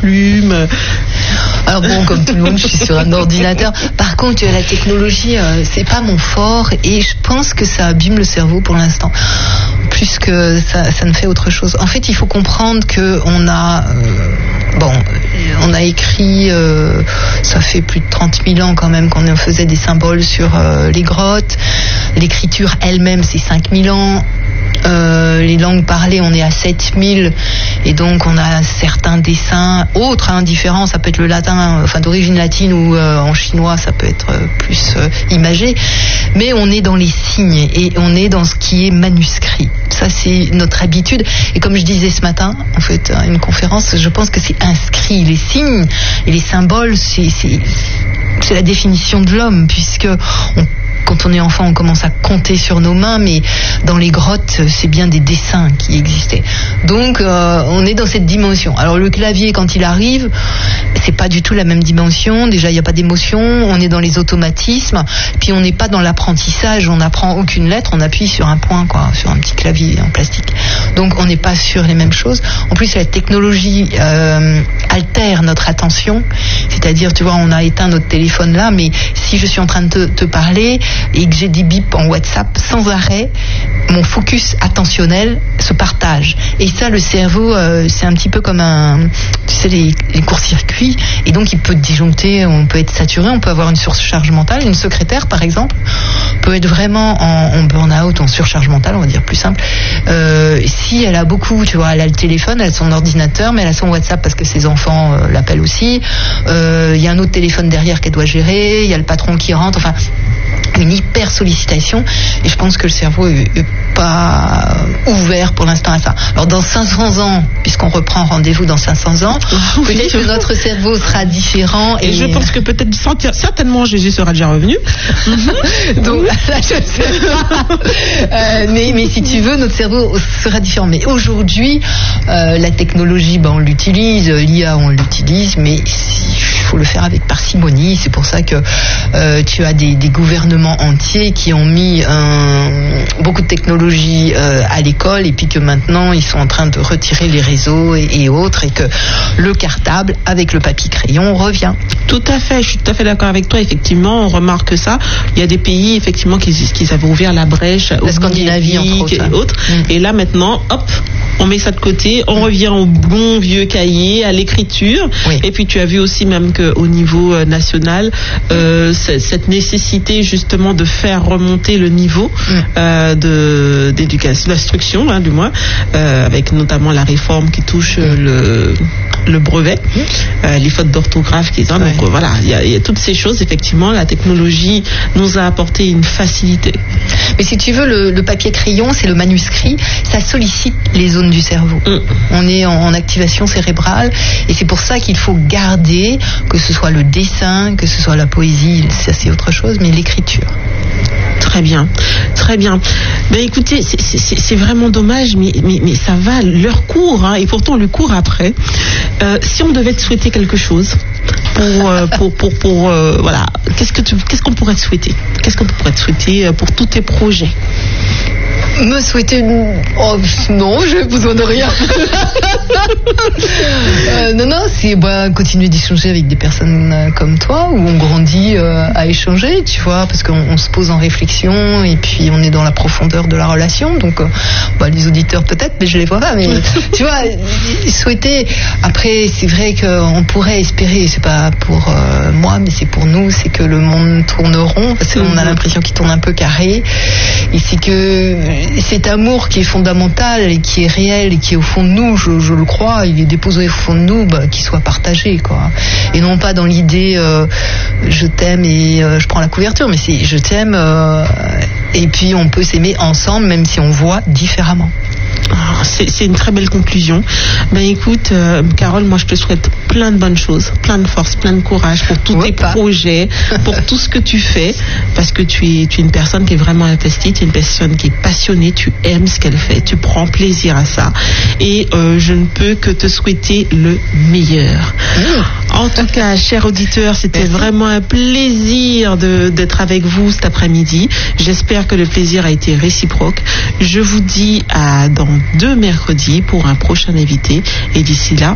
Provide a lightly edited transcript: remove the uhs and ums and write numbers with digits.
plume. Alors bon, comme tout le monde, je suis sur un ordinateur. Par contre, la technologie, c'est pas mon fort et je pense que ça abîme le cerveau pour l'instant. Plus que ça ne fait autre chose. En fait, il faut comprendre que on a écrit, ça fait plus de 30 000 ans quand même qu'on faisait des symboles sur les grottes. L'écriture elle-même, c'est 5 000 ans. Les langues parlées, on est à 7 000 et donc on a certains dessins autres, différents. Ça peut être le latin, d'origine latine ou en chinois, ça peut être plus imagé. Mais on est dans les signes et on est dans ce qui est manuscrit. Ça, c'est notre habitude. Et comme je disais ce matin, en fait, à une conférence, je pense que c'est inscrit. Les signes et les symboles, c'est la définition de l'homme, puisque quand on est enfant, on commence à compter sur nos mains, mais dans les grottes, c'est bien des dessins qui existaient. Donc, on est dans cette dimension. Alors, le clavier, quand il arrive, c'est pas du tout la même dimension. Déjà, il n'y a pas d'émotion. On est dans les automatismes. Puis, on n'est pas dans l'apprentissage. On n'apprend aucune lettre. On appuie sur un point, sur un petit clavier en plastique. Donc, on n'est pas sur les mêmes choses. En plus, la technologie altère notre attention. C'est-à-dire, tu vois, on a éteint notre téléphone là, mais si je suis en train de te parler et que j'ai des bips en WhatsApp sans arrêt, mon focus attentionnel se partage. Et ça, le cerveau, c'est un petit peu comme les courts-circuits. Et donc, il peut disjoncter, on peut être saturé, on peut avoir une surcharge mentale. Une secrétaire, par exemple, peut être vraiment en burn-out, en surcharge mentale, on va dire plus simple. Si elle a beaucoup, tu vois, elle a le téléphone, elle a son ordinateur, mais elle a son WhatsApp parce que ses enfants l'appellent aussi. Il y a un autre téléphone derrière qu'elle doit gérer. Il y a le patron qui rentre. Enfin, une hyper sollicitation, et je pense que le cerveau est pas ouvert pour l'instant à ça. Alors dans 500 ans, puisqu'on reprend rendez-vous dans 500 ans, peut-être que notre cerveau sera différent. Et je pense que peut-être certainement Jésus sera déjà revenu. Donc là, je ne sais pas. Mais si tu veux, notre cerveau sera différent. Mais aujourd'hui, la technologie, on l'utilise, l'IA, on l'utilise, mais il faut le faire avec parcimonie. C'est pour ça que tu as des gouvernements entiers qui ont mis beaucoup de technologies à l'école, et puis que maintenant ils sont en train de retirer les réseaux et autres, et que le cartable avec le papier crayon revient. Tout à fait, je suis tout à fait d'accord avec toi. Effectivement, on remarque ça. Il y a des pays effectivement qui avaient ouvert la brèche, la Scandinavie entre autres. Et là maintenant, hop, on met ça de côté, on revient au bon vieux cahier, à l'écriture. Oui. Et puis tu as vu aussi même qu'au niveau national, cette nécessité justement de faire remonter le niveau d'éducation, d'instruction, du moins, avec notamment la réforme qui touche le brevet, les fautes d'orthographe qui sont. Donc voilà, il y a toutes ces choses. Effectivement, la technologie nous a apporté une facilité. Mais si tu veux, le papier crayon, c'est le manuscrit, ça sollicite les zones du cerveau. On est en activation cérébrale, et c'est pour ça qu'il faut garder, que ce soit le dessin, que ce soit la poésie, ça c'est autre chose, mais l'écriture. Très bien, très bien. Ben écoutez, c'est vraiment dommage, mais ça va, l'heure court, et pourtant le court après. Si on devait te souhaiter quelque chose pour voilà, qu'est-ce qu'on pourrait te souhaiter? Qu'est-ce qu'on pourrait te souhaiter pour tous tes projets? Me souhaiter non, j'ai besoin de rien. Non, c'est continuer d'échanger avec des personnes comme toi, où on grandit à échanger, tu vois, parce qu'on se pose en réflexion, et puis on est dans la profondeur de la relation. Donc les auditeurs peut-être, mais je les vois pas. Mais tu vois, souhaiter. Après, c'est vrai qu'on pourrait espérer, c'est pas pour moi, mais c'est pour nous, c'est que le monde tourne rond, parce qu'on a l'impression qu'il tourne un peu carré, et c'est que cet amour qui est fondamental et qui est réel et qui est au fond de nous, je le crois, il est déposé au fond de nous, qu'il soit partagé, quoi. Et non pas dans l'idée je t'aime et je prends la couverture, mais c'est je t'aime et puis on peut s'aimer ensemble même si on voit différemment. C'est une très belle conclusion. Écoute, Carole, moi je te souhaite plein de bonnes choses, plein de force, plein de courage pour tous tes projets, pour tout ce que tu fais, parce que tu es une personne qui est vraiment investie, tu es une personne qui est passionnée, tu aimes ce qu'elle fait, tu prends plaisir à ça, et je ne peux que te souhaiter le meilleur. En tout cas, chers auditeurs, c'était vraiment un plaisir d'être avec vous cet après-midi. J'espère que le plaisir a été réciproque. Je vous dis à dans 2 mercredis pour un prochain invité, et d'ici là,